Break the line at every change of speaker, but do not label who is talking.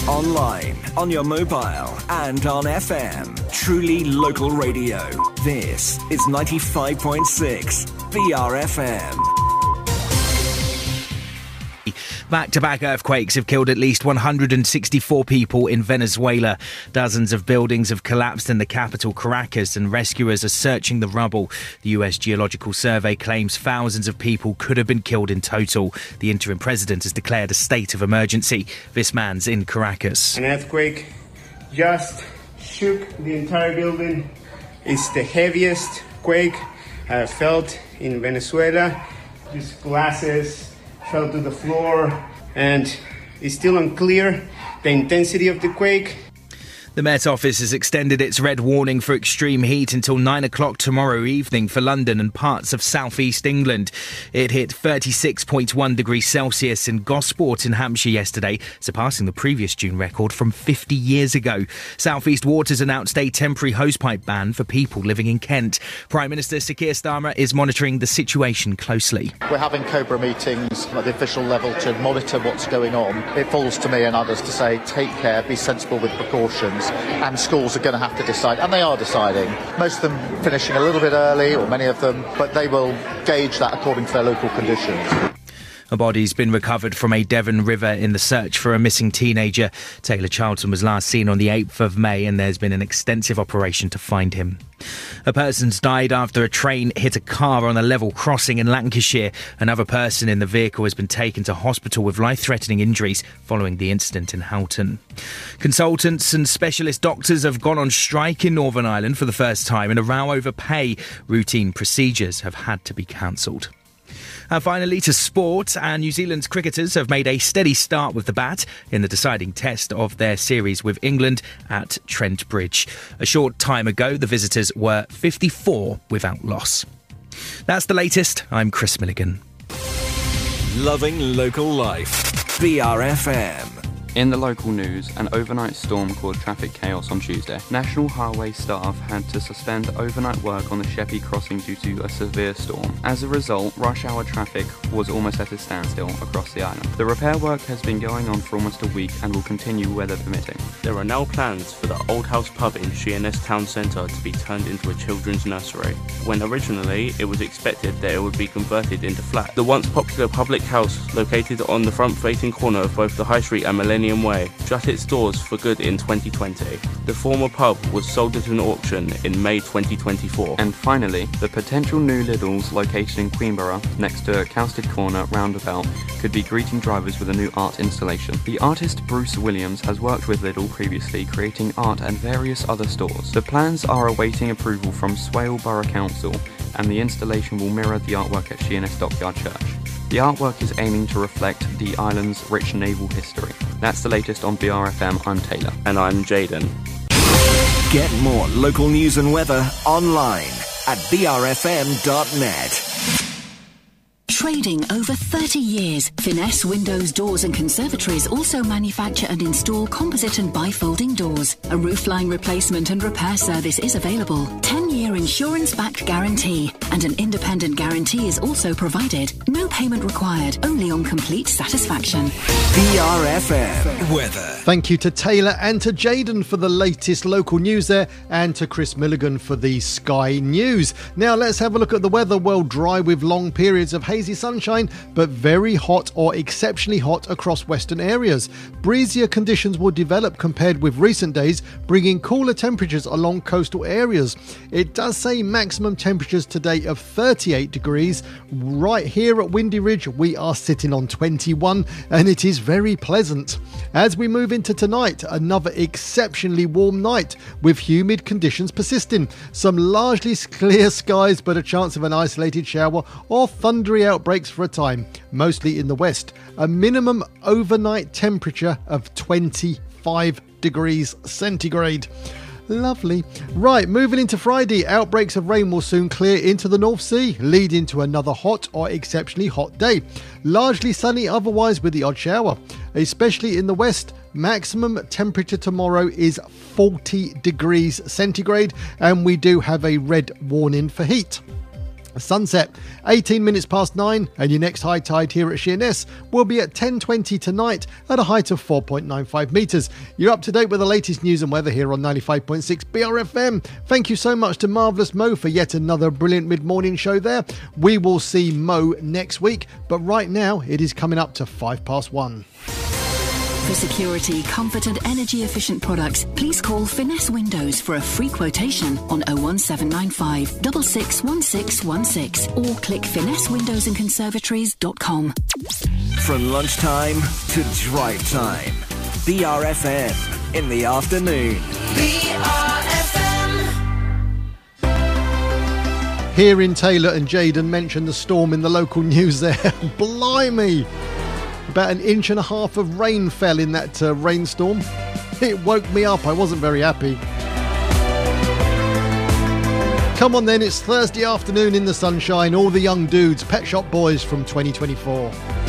online, on your mobile, and on FM. Truly local radio. This is 95.6 BRFM.
Back-to-back earthquakes have killed at least 164 people in Venezuela. Dozens of buildings have collapsed in the capital, Caracas, and rescuers are searching the rubble. The US Geological Survey claims thousands of people could have been killed in total. The interim president has declared a state of emergency. This man's in Caracas.
An earthquake just shook the entire building. It's the heaviest quake I have felt in Venezuela. These glasses fell to the floor, and it's still unclear the intensity of the quake.
The Met Office has extended its red warning for extreme heat until 9 o'clock tomorrow evening for London and parts of southeast England. It hit 36.1 degrees Celsius in Gosport in Hampshire yesterday, surpassing the previous June record from 50 years ago. Southeast Waters announced a temporary hosepipe ban for people living in Kent. Prime Minister Sir Keir Starmer is monitoring the situation closely.
We're having COBRA meetings at the official level to monitor what's going on. It falls to me and others to say take care, be sensible with precautions. And schools are going to have to decide, and they are deciding. Most of them finishing a little bit early, or many of them, but they will gauge that according to their local conditions.
A body's been recovered from a Devon river in the search for a missing teenager. Taylor Charlton was last seen on the 8th of May and there's been an extensive operation to find him. A person's died after a train hit a car on a level crossing in Lancashire. Another person in the vehicle has been taken to hospital with life-threatening injuries following the incident in Houghton. Consultants and specialist doctors have gone on strike in Northern Ireland for the first time in a row over pay. Routine procedures have had to be cancelled. And finally to sport, and New Zealand's cricketers have made a steady start with the bat in the deciding test of their series with England at Trent Bridge. A short time ago, the visitors were 54 without loss. That's the latest. I'm Chris Milligan.
Loving local life. BRFM.
In the local news, an overnight storm caused traffic chaos on Tuesday. National Highway staff had to suspend overnight work on the Sheppey crossing due to a severe storm. As a result, rush hour traffic was almost at a standstill across the island. The repair work has been going on for almost a week and will continue weather permitting.
There are now plans for the Old House pub in Sheerness Town Centre to be turned into a children's nursery, when originally it was expected that it would be converted into flats. The once popular public house, located on the front-facing corner of both the High Street and Millennium Way, shut its doors for good in 2020. The former pub was sold at an auction in May 2024.
And finally, the potential new Lidl's located in Queenborough, next to Cowsted Corner roundabout, could be greeting drivers with a new art installation. The artist Bruce Williams has worked with Lidl previously, creating art at various other stores. The plans are awaiting approval from Swale Borough Council, and the installation will mirror the artwork at Sheerness Dockyard Church. The artwork is aiming to reflect the island's rich naval history. That's the latest on BRFM. I'm Taylor.
And I'm Jaden.
Get more local news and weather online at brfm.net.
Trading over 30 years, Finesse Windows, Doors and Conservatories also manufacture and install composite and bifolding doors. A roofline replacement and repair service is available. 10-year insurance-backed guarantee, and an independent guarantee is also provided. No payment required, only on complete satisfaction.
BRFM weather.
Thank you to Taylor and to Jaden for the latest local news there, and to Chris Milligan for the Sky News. Now let's have a look at the weather. Well, dry with long periods of hazy sunshine, but very hot or exceptionally hot across western areas. Breezier conditions will develop compared with recent days, bringing cooler temperatures along coastal areas. It does say maximum temperatures today of 38 degrees. Right here at Windy Ridge, we are sitting on 21, and it is very pleasant. As we move into tonight, another exceptionally warm night with humid conditions persisting. Some largely clear skies, but a chance of an isolated shower or thundery outbreaks for a time, mostly in the west. A minimum overnight temperature of 25 degrees centigrade. Lovely. Right, moving into Friday, outbreaks of rain will soon clear into the North Sea, leading to another hot or exceptionally hot day. Largely sunny otherwise with the odd shower, especially in the west. Maximum temperature tomorrow is 40 degrees centigrade, and we do have a red warning for heat. Sunset, 18 minutes past 9, and your next high tide here at Sheerness will be at 10:20 tonight at a height of 4.95 metres. You're up to date with the latest news and weather here on 95.6 BRFM. Thank you so much to Marvellous Mo for yet another brilliant mid-morning show there. We will see Mo next week, but right now it is coming up to 1:05.
For security, comfort and energy efficient products, please call Finesse Windows for a free quotation on 01795 661616 or click finessewindowsandconservatories.com.
From lunchtime to drive time. BRFM in the afternoon. BRFM.
Hearing Taylor and Jaden mention the storm in the local news there. Blimey! About 1.5 inches of rain fell in that rainstorm. It woke me up. I wasn't very happy. Come on then, it's Thursday afternoon in the sunshine. All the young dudes, Pet Shop Boys from 2024.